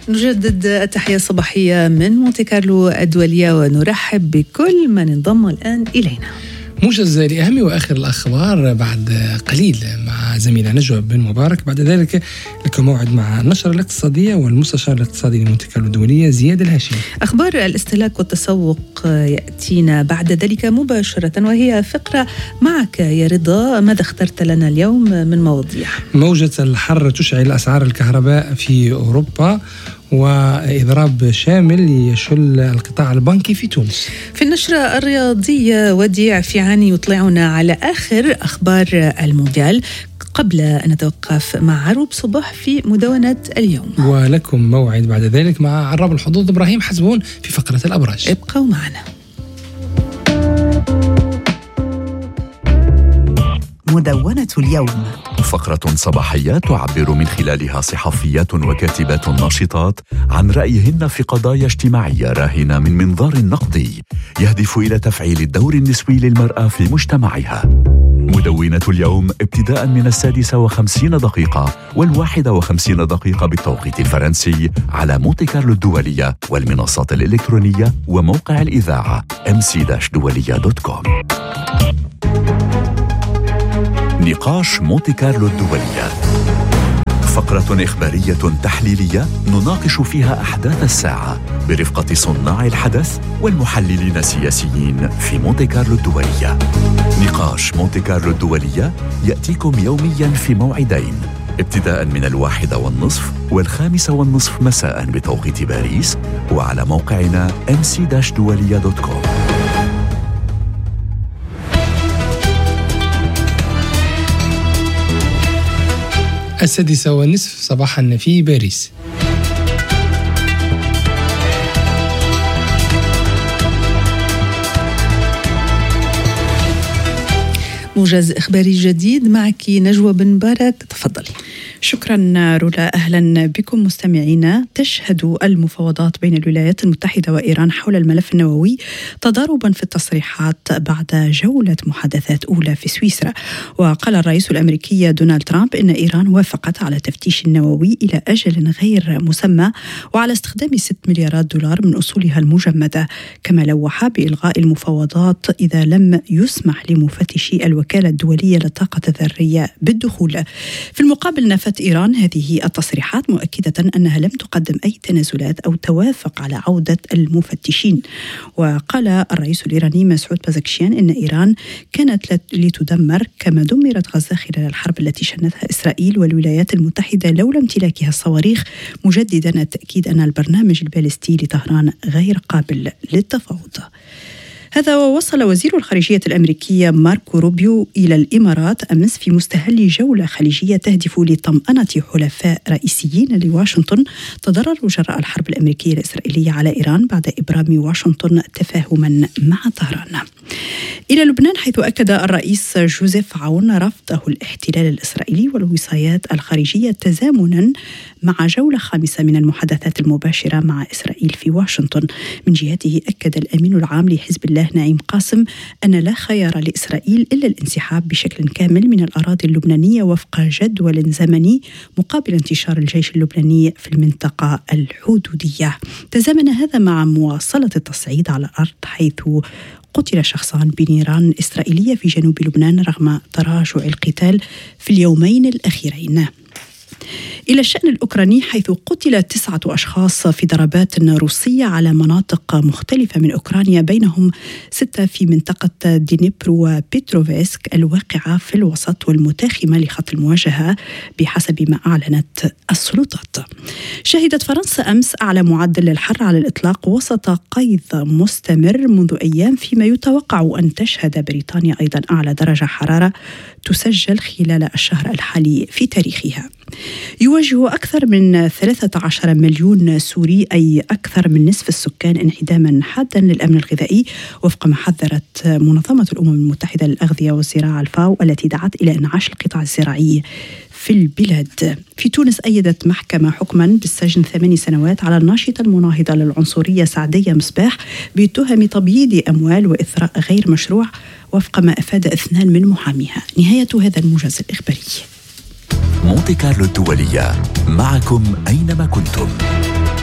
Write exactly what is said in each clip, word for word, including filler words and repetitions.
نجدد التحية الصباحية من مونتي كارلو الدولية ونرحب بكل من انضم الآن إلينا. موجز لأهم وآخر الأخبار بعد قليل مع زميلة نجوى بن مبارك. بعد ذلك لكم موعد مع النشرة الاقتصادية والمستشار الاقتصادي لمونتي كارلو الدولية زياد الهاشمي. أخبار الاستهلاك والتسوق يأتينا بعد ذلك مباشرة، وهي فقرة معك يا رضا. ماذا اخترت لنا اليوم من مواضيع؟ موجة الحر تشعل أسعار الكهرباء في أوروبا، وإضراب شامل يشل القطاع البنكي في تونس. في النشرة الرياضية وديع فيعاني يطلعنا على آخر أخبار المونديال، قبل أن نتوقف مع عروب صبح في مدونة اليوم. ولكم موعد بعد ذلك مع عراب الحظوظ إبراهيم حسبون في فقرة الأبراج. ابقوا معنا. مدونة اليوم، فقرة صباحية تعبر من خلالها صحفيات وكاتبات ناشطات عن رأيهن في قضايا اجتماعية راهنة من منظار نقدي يهدف إلى تفعيل الدور النسوي للمرأة في مجتمعها. مدونة اليوم ابتداء من السادسة وخمسين دقيقة والواحدة وخمسين دقيقة بالتوقيت الفرنسي على مونتي كارلو الدولية والمنصات الإلكترونية وموقع الإذاعة إم سي دولية دوت كوم. نقاش مونتي كارلو الدولية، فقرة إخبارية تحليلية نناقش فيها أحداث الساعة برفقة صناع الحدث والمحللين السياسيين في مونتي كارلو الدولية. نقاش مونتي كارلو الدولية يأتيكم يوميا في موعدين، ابتداء من الواحدة والنصف والخامسة والنصف مساء بتوقيت باريس، وعلى موقعنا إم سي دولية دوت كوم. السادسة والنصف صباحا في باريس. موجز إخباري جديد معك نجوى بن مبارك، تفضلي. شكرا رولا، أهلا بكم مستمعينا. تشهد المفاوضات بين الولايات المتحدة وإيران حول الملف النووي تضاربا في التصريحات بعد جولة محادثات أولى في سويسرا. وقال الرئيس الأمريكي دونالد ترامب إن إيران وافقت على تفتيش النووي إلى أجل غير مسمى وعلى استخدام ستة مليارات دولار من أصولها المجمدة، كما لوح بإلغاء المفاوضات إذا لم يسمح لمفتشي الوكالة الدولية للطاقة الذرية بالدخول. في المقابل نفت إيران هذه التصريحات مؤكدة أنها لم تقدم أي تنازلات أو توافق على عودة المفتشين. وقال الرئيس الإيراني مسعود بازكشيان إن إيران كانت لتدمر كما دمرت غزة خلال الحرب التي شنتها إسرائيل والولايات المتحدة لولا امتلاكها الصواريخ، مجددا التأكيد أن البرنامج البالستي لطهران غير قابل للتفاوض. هذا ووصل وزير الخارجية الأمريكية ماركو روبيو إلى الإمارات أمس في مستهل جولة خليجية تهدف لطمأنة حلفاء رئيسيين لواشنطن تضرروا جراء الحرب الأمريكية الإسرائيلية على إيران بعد إبرام واشنطن تفاهما مع طهران. إلى لبنان، حيث أكد الرئيس جوزيف عون رفضه الاحتلال الإسرائيلي والوصايات الخارجية تزامنا مع جولة خامسة من المحادثات المباشرة مع إسرائيل في واشنطن. من جهته أكد الأمين العام لحزب الله نعيم قاسم أن لا خيار لإسرائيل إلا الانسحاب بشكل كامل من الأراضي اللبنانية وفق جدول زمني مقابل انتشار الجيش اللبناني في المنطقة الحدودية. تزامن هذا مع مواصلة التصعيد على الأرض، حيث قتل شخصان بنيران إسرائيلية في جنوب لبنان رغم تراجع القتال في اليومين الأخيرين. إلى الشأن الأوكراني، حيث قتل تسعة أشخاص في ضربات روسية على مناطق مختلفة من أوكرانيا، بينهم ستة في منطقة دينيبرو وبيتروفسك الواقعة في الوسط والمتاخمة لخط المواجهة بحسب ما أعلنت السلطات. شهدت فرنسا أمس أعلى معدل للحر على الإطلاق وسط قيظ مستمر منذ أيام، فيما يتوقع أن تشهد بريطانيا أيضا أعلى درجة حرارة تسجل خلال الشهر الحالي في تاريخها. يواجه أكثر من ثلاثة عشر مليون سوري، أي أكثر من نصف السكان، انعداما حادا للأمن الغذائي وفق ما حذرت منظمة الأمم المتحدة للأغذية والزراعة الفاو، التي دعت إلى إنعاش القطاع الزراعي في البلاد. في تونس أيدت محكمة حكما بالسجن ثماني سنوات على الناشطة المناهضة للعنصرية سعدية مصباح بتهم تبييض أموال وإثراء غير مشروع، وفق ما أفاد اثنان من محاميها. نهاية هذا الموجز الإخباري. مونتي كارلو الدولية، معكم أينما كنتم.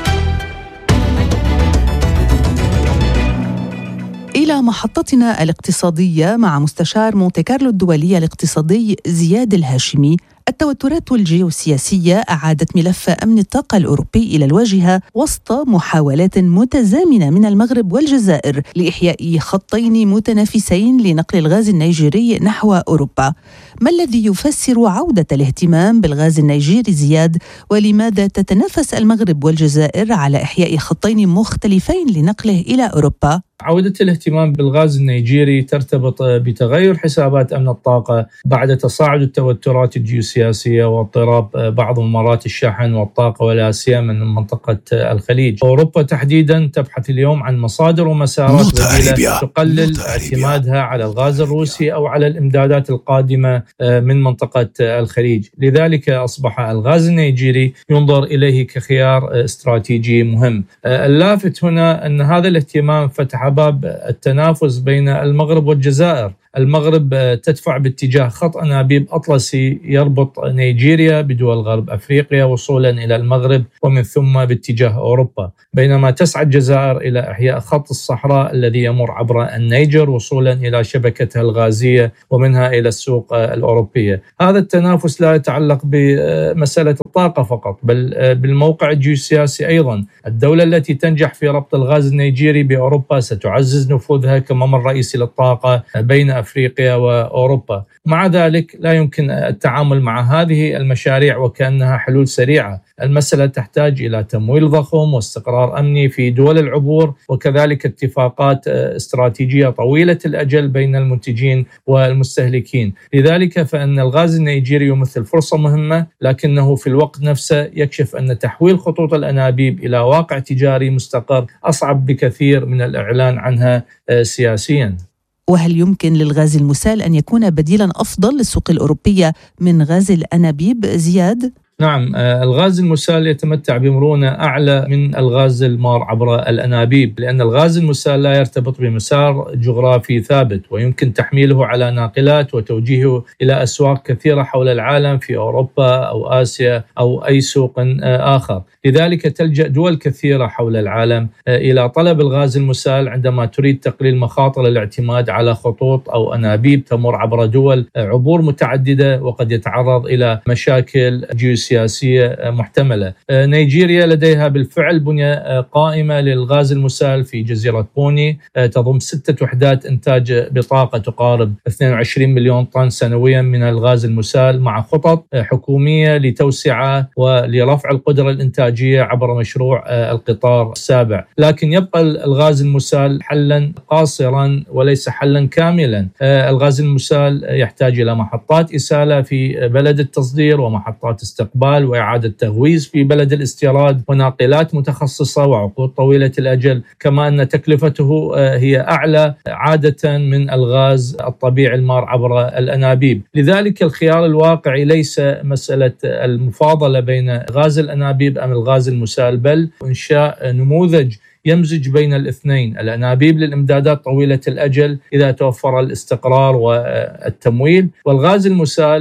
إلى محطتنا الاقتصادية مع مستشار مونتي كارلو الدولي الاقتصادي زياد الهاشمي. التوترات الجيوسياسية أعادت ملف أمن الطاقة الأوروبي إلى الواجهة وسط محاولات متزامنة من المغرب والجزائر لإحياء خطين متنافسين لنقل الغاز النيجيري نحو أوروبا. ما الذي يفسر عودة الاهتمام بالغاز النيجيري زياد؟ ولماذا تتنافس المغرب والجزائر على إحياء خطين مختلفين لنقله إلى أوروبا؟ عودة الاهتمام بالغاز النيجيري ترتبط بتغير حسابات أمن الطاقة بعد تصاعد التوترات الجيوسياسية واضطراب بعض ممرات الشحن والطاقة ولا سيما من منطقة الخليج. أوروبا تحديدا تبحث اليوم عن مصادر ومسارات بديلة تقلل اعتمادها على الغاز الروسي أو على الإمدادات القادمة من منطقة الخليج. لذلك أصبح الغاز النيجيري ينظر إليه كخيار استراتيجي مهم. اللافت هنا أن هذا الاهتمام فتح باب التنافس بين المغرب والجزائر. المغرب تدفع باتجاه خط أنابيب أطلسي يربط نيجيريا بدول غرب أفريقيا وصولا إلى المغرب ومن ثم باتجاه أوروبا، بينما تسعى الجزائر إلى إحياء خط الصحراء الذي يمر عبر النيجر وصولا إلى شبكتها الغازية ومنها إلى السوق الأوروبية. هذا التنافس لا يتعلق بمسألة الطاقة فقط بل بالموقع الجيوسياسي أيضا. الدولة التي تنجح في ربط الغاز النيجيري بأوروبا ستعزز نفوذها كممر رئيسي للطاقة بين أفريقيا وأوروبا. مع ذلك لا يمكن التعامل مع هذه المشاريع وكأنها حلول سريعة. المسألة تحتاج إلى تمويل ضخم واستقرار أمني في دول العبور وكذلك اتفاقات استراتيجية طويلة الأجل بين المنتجين والمستهلكين. لذلك فإن الغاز النيجيري يمثل فرصة مهمة، لكنه في الوقت نفسه يكشف أن تحويل خطوط الأنابيب إلى واقع تجاري مستقر أصعب بكثير من الإعلان عنها سياسياً. وهل يمكن للغاز المسال أن يكون بديلاً أفضل للسوق الأوروبية من غاز الأنابيب زياد؟ نعم، الغاز المسال يتمتع بمرونة أعلى من الغاز المار عبر الأنابيب، لأن الغاز المسال لا يرتبط بمسار جغرافي ثابت ويمكن تحميله على ناقلات وتوجيهه إلى أسواق كثيرة حول العالم في أوروبا أو آسيا أو أي سوق آخر. لذلك تلجأ دول كثيرة حول العالم إلى طلب الغاز المسال عندما تريد تقليل مخاطر الاعتماد على خطوط أو أنابيب تمر عبر دول عبور متعددة وقد يتعرض إلى مشاكل جيوسياسية سياسية محتملة. نيجيريا لديها بالفعل بنية قائمة للغاز المسال في جزيرة بوني تضم ستة وحدات إنتاج بطاقة تقارب اثنين وعشرين مليون طن سنويا من الغاز المسال مع خطط حكومية لتوسعة ولرفع القدرة الإنتاجية عبر مشروع القطار السابع. لكن يبقى الغاز المسال حلا قاصرا وليس حلا كاملا. الغاز المسال يحتاج إلى محطات إسالة في بلد التصدير ومحطات استقبال وإعادة تغويز في بلد الاستيراد وناقلات متخصصة وعقود طويلة الأجل، كما أن تكلفته هي أعلى عادة من الغاز الطبيعي المار عبر الأنابيب. لذلك الخيار الواقعي ليس مسألة المفاضلة بين غاز الأنابيب أم الغاز المسال، بل إنشاء نموذج يمزج بين الاثنين، الأنابيب للإمدادات طويلة الأجل إذا توفر الاستقرار والتمويل، والغاز المسال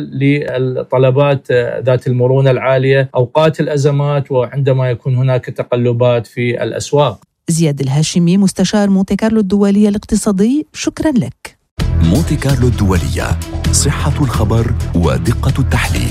للطلبات ذات المرونة العالية أوقات الأزمات وعندما يكون هناك تقلبات في الأسواق. زياد الهاشمي مستشار مونتي كارلو الدولي الاقتصادي، شكرا لك. مونتي كارلو الدولية، صحة الخبر ودقة التحليل.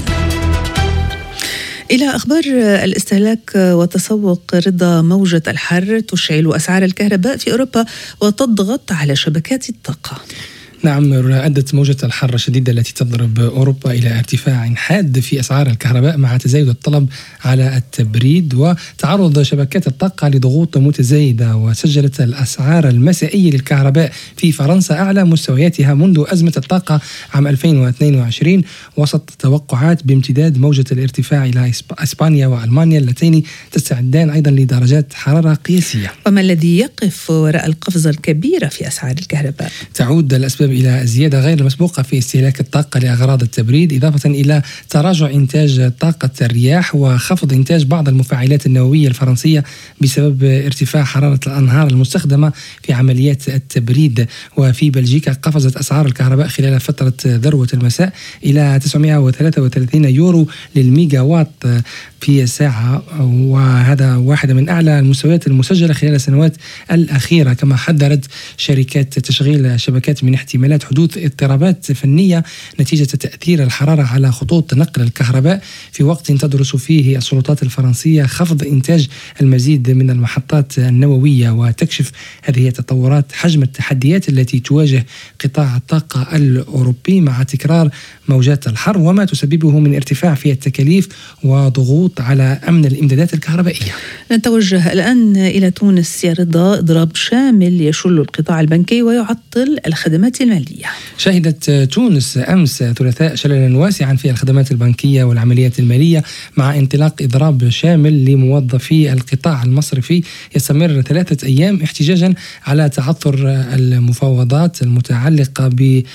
إلى أخبار الاستهلاك وتسوق رضا موجة الحر تشعل أسعار الكهرباء في أوروبا وتضغط على شبكات الطاقة. نعم، أدت موجة الحر الشديدة التي تضرب أوروبا إلى ارتفاع حاد في أسعار الكهرباء مع تزايد الطلب على التبريد وتعرض شبكات الطاقة لضغوط متزايدة. وسجلت الأسعار المسائية للكهرباء في فرنسا أعلى مستوياتها منذ أزمة الطاقة عام ألفين واثنين وعشرين وسط توقعات بامتداد موجة الارتفاع إلى إسبانيا وألمانيا اللتين تستعدان أيضا لدرجات حرارة قياسية. وما الذي يقف وراء القفزة الكبيرة في أسعار الكهرباء؟ تعود الأسباب إلى زيادة غير مسبوقة في استهلاك الطاقة لأغراض التبريد، إضافة إلى تراجع إنتاج طاقة الرياح وخفض إنتاج بعض المفاعلات النووية الفرنسية بسبب ارتفاع حرارة الأنهار المستخدمة في عمليات التبريد. وفي بلجيكا قفزت أسعار الكهرباء خلال فترة ذروة المساء إلى تسعمائة وثلاثة وثلاثين يورو للميجا وات في الساعة، وهذا واحدة من أعلى المستويات المسجلة خلال السنوات الأخيرة. كما حذرت شركات تشغيل شبكات من احتمالات حدوث اضطرابات فنية نتيجة تأثير الحرارة على خطوط نقل الكهرباء، في وقت تدرس فيه السلطات الفرنسية خفض إنتاج المزيد من المحطات النووية. وتكشف هذه التطورات حجم التحديات التي تواجه قطاع الطاقة الأوروبي مع تكرار موجات الحر وما تسببه من ارتفاع في التكاليف وضغوط على أمن الإمدادات الكهربائية. نتوجه الآن إلى تونس يا رضا. إضراب شامل يشل القطاع البنكي ويعطل الخدمات المالية. شهدت تونس أمس ثلاثاء شللا واسعا في الخدمات البنكية والعمليات المالية مع انطلاق إضراب شامل لموظفي القطاع المصرفي يستمر ثلاثة أيام احتجاجا على تعثر المفاوضات المتعلقة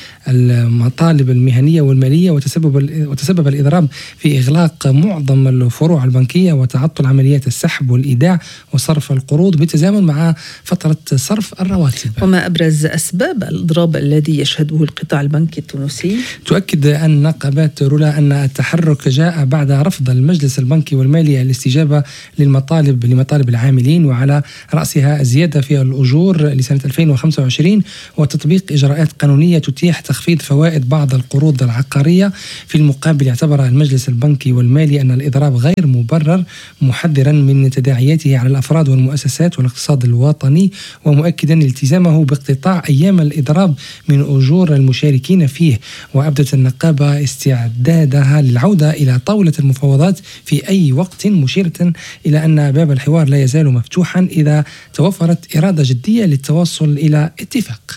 بالمطالب المهنية والمالية، وتسبب وتسبب الإضراب في إغلاق معظم الفروع البنكية وتعطل عمليات السحب والإيداع وصرف القروض بالتزامن مع فترة صرف الرواتب. وما أبرز أسباب الإضراب الذي يشهده القطاع البنكي التونسي؟ تؤكد النقابات رولا أن التحرك جاء بعد رفض المجلس البنكي والمالي الاستجابة للمطالب لمطالب العاملين، وعلى رأسها الزيادة في الأجور لسنة ألفين وخمسة وعشرين وتطبيق إجراءات قانونية تتيح تخفيض فوائد بعض القروض العقارية. في المقابل اعتبر المجلس البنكي والمالي أن الإضراب غير مبرر، محذرا من تداعياته على الأفراد والمؤسسات والاقتصاد الوطني، ومؤكدا التزامه باقتطاع أيام الإضراب من أجور المشاركين فيه. وأبدت النقابة استعدادها للعودة إلى طاولة المفاوضات في أي وقت، مشيرة إلى أن باب الحوار لا يزال مفتوحا إذا توفرت إرادة جدية للتوصل إلى اتفاق.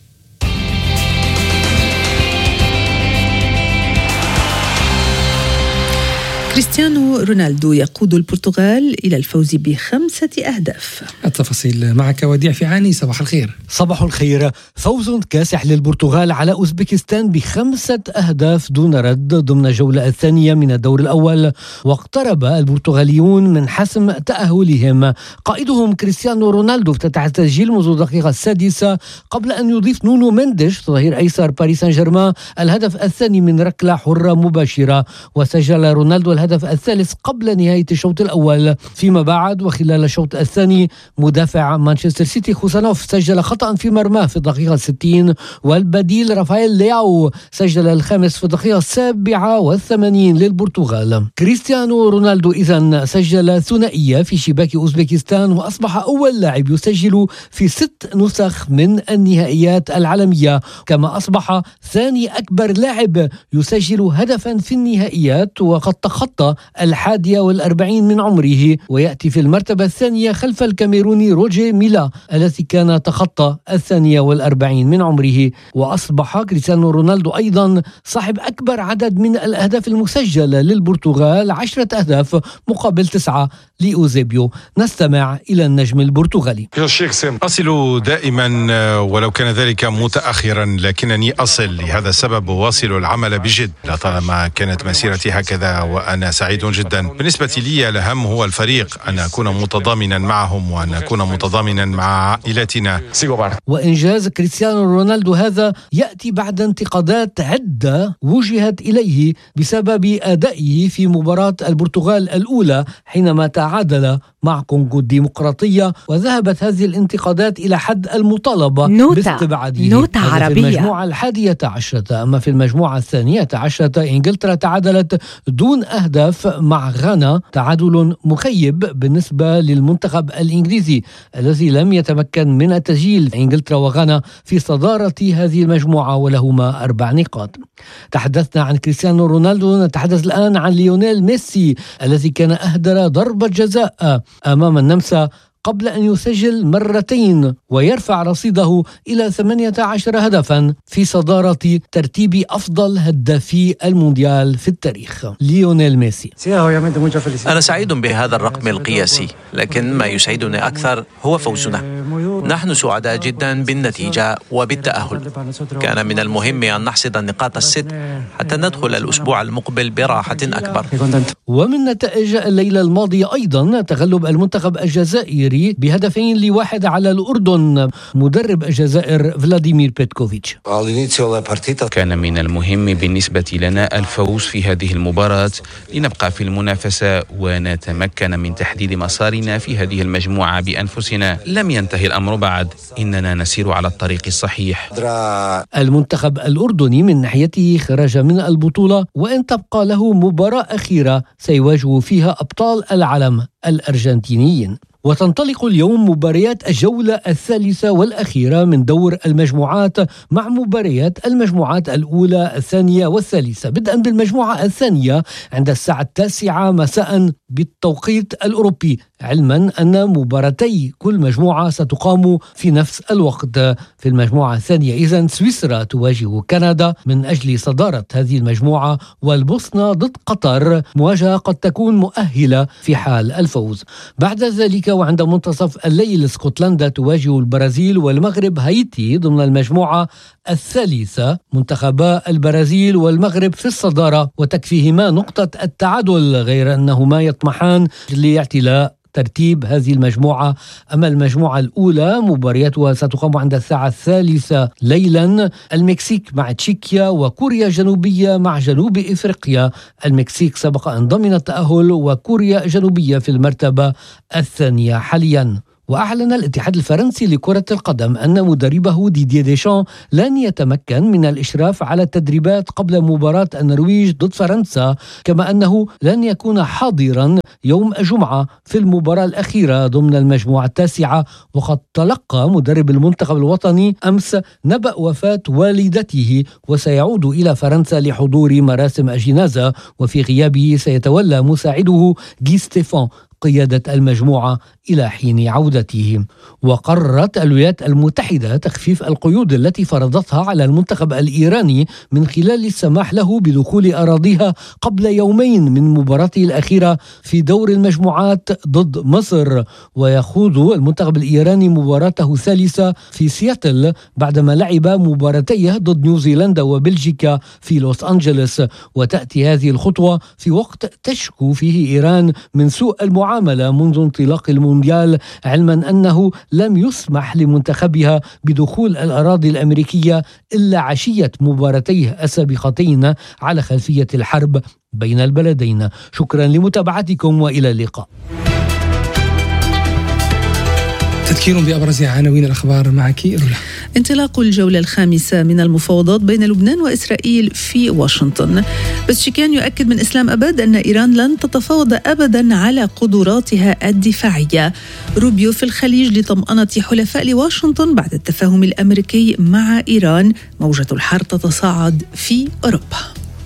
كريستيانو رونالدو يقود البرتغال إلى الفوز بخمسة أهداف. التفاصيل معك وديع فيعاني. صباح الخير. صباح الخير. فوز كاسح للبرتغال على أوزبكستان بخمسة أهداف دون رد ضمن الجولة الثانية من الدور الأول، واقترب البرتغاليون من حسم تأهلهم. قائدهم كريستيانو رونالدو افتتح التسجيل منذ الدقيقة السادسة قبل أن يضيف نونو مينديش ظهير أيسر باريس سان جيرمان الهدف الثاني من ركلة حرة مباشرة، وسجل رونالدو الهدف الثالث قبل نهاية الشوط الأول. فيما بعد وخلال الشوط الثاني مدافع مانشستر سيتي خوسانوف سجل خطأ في مرماه في الدقيقة الستين، والبديل رافائيل لياو سجل الخامس في الدقيقة السابعة والثمانين للبرتغال. كريستيانو رونالدو إذن سجل ثنائية في شباك أوزبكستان، وأصبح أول لاعب يسجل في ست نسخ من النهائيات العالمية، كما أصبح ثاني أكبر لاعب يسجل هدفا في النهائيات وقد تخطى الحادية والأربعين من عمره، ويأتي في المرتبة الثانية خلف الكاميروني روجي ميلا الذي كان تخطى الثانية والأربعين من عمره. وأصبح كريستيانو رونالدو أيضا صاحب أكبر عدد من الأهداف المسجلة للبرتغال، عشرة أهداف مقابل تسعة لأوزيبيو. نستمع إلى النجم البرتغالي. أصل دائما ولو كان ذلك متأخرا، لكنني أصل. لهذا السبب أواصل العمل بجد لطالما كانت مسيرتي هكذا، وأنا سعيد جدا. بالنسبة لي الأهم هو الفريق، أن أكون متضامنا معهم وأن أكون متضامنا مع عائلتنا. وإنجاز كريستيانو رونالدو هذا يأتي بعد انتقادات عدة وجهت إليه بسبب أدائه في مباراة البرتغال الأولى حينما تعادل مع كونغو الديمقراطية، وذهبت هذه الانتقادات إلى حد المطالبة باستبعاده. نوتة عربية. في المجموعة الحادية عشرة. أما في المجموعة الثانية عشرة إنجلترا تعادلت دون أهداف مع غانا، تعادل مخيب بالنسبة للمنتخب الإنجليزي الذي لم يتمكن من التسجيل. إنجلترا وغانا في صدارة هذه المجموعة ولهما أربع نقاط. تحدثنا عن كريستيانو رونالدو، نتحدث الآن عن ليونيل ميسي الذي كان أهدر ضربة جزاء أمام النمسا قبل أن يسجل مرتين ويرفع رصيده إلى ثمانية عشر هدفا في صدارة ترتيب أفضل هدافي المونديال في التاريخ. ليونيل ميسي: أنا سعيد بهذا الرقم القياسي، لكن ما يسعدني أكثر هو فوزنا. نحن سعداء جدا بالنتيجة وبالتأهل. كان من المهم أن نحصد النقاط الست حتى ندخل الأسبوع المقبل براحة أكبر. ومن نتائج الليلة الماضية أيضا تغلب المنتخب الجزائري بهدفين لواحد على الأردن. مدرب الجزائر فلاديمير بيتكوفيتش: كان من المهم بالنسبة لنا الفوز في هذه المباراة لنبقى في المنافسة ونتمكن من تحديد مسارنا في هذه المجموعة بأنفسنا. لم ينتهي الأمر بعد، إننا نسير على الطريق الصحيح. المنتخب الأردني من ناحيته خرج من البطولة، وإن تبقى له مباراة أخيرة سيواجه فيها أبطال العالم الأرجنتينيين. وتنطلق اليوم مباريات الجولة الثالثة والأخيرة من دور المجموعات مع مباريات المجموعات الأولى الثانية والثالثة، بدءا بالمجموعة الثانية عند الساعة التاسعة مساء بالتوقيت الأوروبي، علما أن مباراتي كل مجموعة ستقام في نفس الوقت. في المجموعة الثانية إذن سويسرا تواجه كندا من أجل صدارة هذه المجموعة، والبوسنة ضد قطر، مواجهة قد تكون مؤهلة في حال الفوز. بعد ذلك وعند منتصف الليل اسكتلندا تواجه البرازيل والمغرب هايتي ضمن المجموعة الثالثة. منتخبا البرازيل والمغرب في الصدارة وتكفيهما نقطة التعادل، غير أنهما يطمحان لاعتلاء ترتيب هذه المجموعة. أما المجموعة الأولى مبارياتها ستقام عند الساعة الثالثة ليلا، المكسيك مع تشيكيا وكوريا الجنوبية مع جنوب إفريقيا. المكسيك سبق أن ضمن التأهل وكوريا الجنوبية في المرتبة الثانية حاليا. وأعلن الاتحاد الفرنسي لكرة القدم أن مدربه ديدييه ديشان لن يتمكن من الإشراف على التدريبات قبل مباراة النرويج ضد فرنسا، كما أنه لن يكون حاضرا يوم الجمعة في المباراة الأخيرة ضمن المجموعة التاسعة. وقد تلقى مدرب المنتخب الوطني أمس نبأ وفاة والدته وسيعود إلى فرنسا لحضور مراسم الجنازة، وفي غيابه سيتولى مساعده جي ستيفان قيادة المجموعة إلى حين عودته. وقررت الولايات المتحدة تخفيف القيود التي فرضتها على المنتخب الإيراني من خلال السماح له بدخول أراضيها قبل يومين من مباراته الأخيرة في دور المجموعات ضد مصر. ويخوض المنتخب الإيراني مباراته الثالثة في سياتل بعدما لعب مباراتيه ضد نيوزيلندا وبلجيكا في لوس أنجلوس. وتأتي هذه الخطوة في وقت تشكو فيه إيران من سوء المعاملة منذ انطلاق المونديال، علما أنه لم يسمح لمنتخبها بدخول الأراضي الأمريكية إلا عشية مباراتيه السابقتين على خلفية الحرب بين البلدين. شكرا لمتابعتكم وإلى اللقاء. تذكير بأبرز عناوين الأخبار معك رولا. انطلاق الجولة الخامسة من المفاوضات بين لبنان وإسرائيل في واشنطن. بزشكيان يؤكد من إسلام أباد أن إيران لن تتفاوض أبدا على قدراتها الدفاعية. روبيو في الخليج لطمأنة حلفاء لواشنطن بعد التفاهم الأمريكي مع إيران. موجة الحر تتصاعد في أوروبا.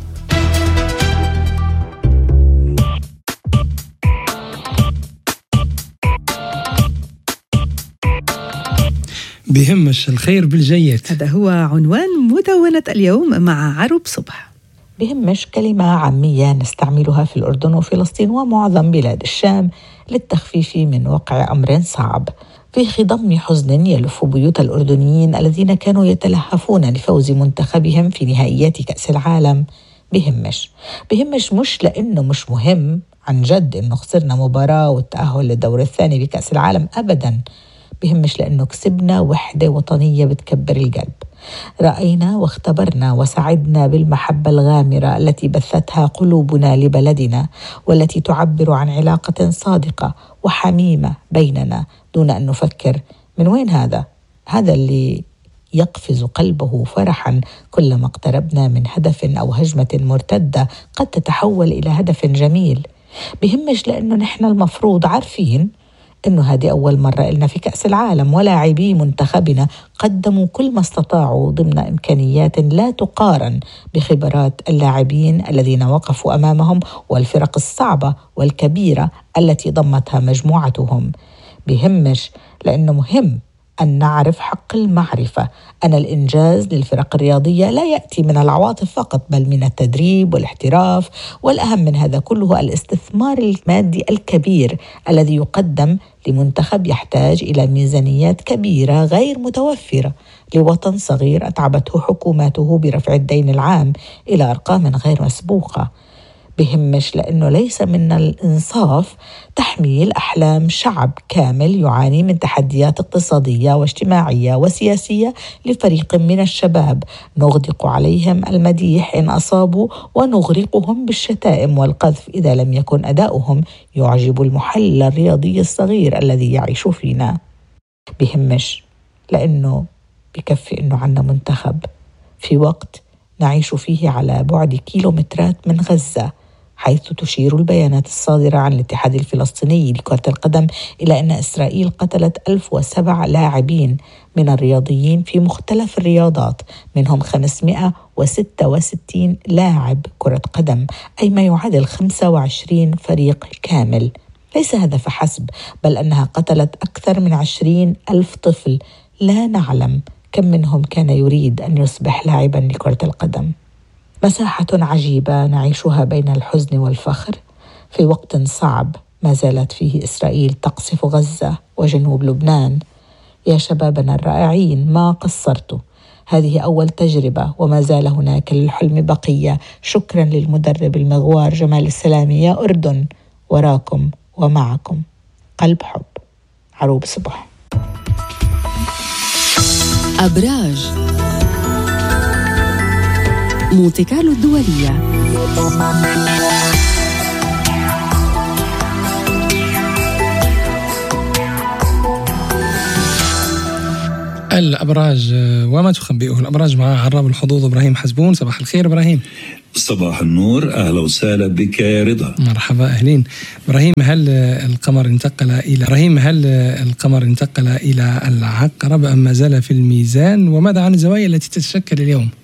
بهمش الخير بالجيد، هذا هو عنوان مدونة اليوم مع عروب صبح. بهمش كلمة عامية نستعملها في الأردن وفلسطين ومعظم بلاد الشام للتخفيف من وقع أمر صعب. في خضم حزن يلف بيوت الأردنيين الذين كانوا يتلهفون لفوز منتخبهم في نهائيات كأس العالم. بهمش بهمش مش لأنه مش مهم عن جد إنه خسرنا مباراة والتأهل للدور الثاني بكأس العالم أبداً. بهمش لأنه كسبنا وحدة وطنية بتكبر القلب. رأينا واختبرنا وسعدنا بالمحبة الغامرة التي بثتها قلوبنا لبلدنا، والتي تعبر عن علاقة صادقة وحميمة بيننا دون أن نفكر من وين هذا؟ هذا اللي يقفز قلبه فرحا كلما اقتربنا من هدف أو هجمة مرتدة قد تتحول إلى هدف جميل. بهمش لأنه نحن المفروض عارفين إنه هذه أول مرة إلنا في كأس العالم، ولاعبي منتخبنا قدموا كل ما استطاعوا ضمن إمكانيات لا تقارن بخبرات اللاعبين الذين وقفوا أمامهم والفرق الصعبة والكبيرة التي ضمتها مجموعتهم. بيهمش لأنه مهم أن نعرف حق المعرفة أن الإنجاز للفرق الرياضية لا يأتي من العواطف فقط، بل من التدريب والاحتراف، والأهم من هذا كله الاستثمار المادي الكبير الذي يقدم لمنتخب يحتاج إلى ميزانيات كبيرة غير متوفرة لوطن صغير أتعبته حكوماته برفع الدين العام إلى أرقام غير مسبوقة. بهمش لأنه ليس من الإنصاف تحميل أحلام شعب كامل يعاني من تحديات اقتصادية واجتماعية وسياسية لفريق من الشباب نغدق عليهم المديح إن أصابوا ونغرقهم بالشتائم والقذف إذا لم يكن أداؤهم يعجب المحلل الرياضي الصغير الذي يعيش فينا. بهمش لأنه بكفي أنه عنا منتخب في وقت نعيش فيه على بعد كيلومترات من غزة، حيث تشير البيانات الصادرة عن الاتحاد الفلسطيني لكرة القدم إلى أن إسرائيل قتلت ألف وسبعة لاعبين من الرياضيين في مختلف الرياضات، منهم خمسمائة وستة وستين لاعب كرة قدم، أي ما يعادل خمسة وعشرين فريق كامل. ليس هذا فحسب، بل أنها قتلت أكثر من عشرين ألف طفل لا نعلم كم منهم كان يريد أن يصبح لاعباً لكرة القدم. مساحة عجيبة نعيشها بين الحزن والفخر في وقت صعب ما زالت فيه إسرائيل تقصف غزة وجنوب لبنان. يا شبابنا الرائعين، ما قصرتوا، هذه أول تجربة وما زال هناك للحلم بقية. شكراً للمدرب المغوار جمال السلامي. يا أردن، وراكم ومعكم. قلب حب. عروب صبح. أبراج مونتي كارلو الدولية. الأبراج وما تخبئه الأبراج مع عراب الحظوظ إبراهيم حزبون. صباح الخير إبراهيم. صباح النور، أهلا وسهلا بك يا رضا. مرحبا، أهلين. إبراهيم، هل القمر انتقل إلى إبراهيم هل القمر انتقل إلى العقرب أم ما زال في الميزان؟ وماذا عن الزوايا التي تتشكل اليوم؟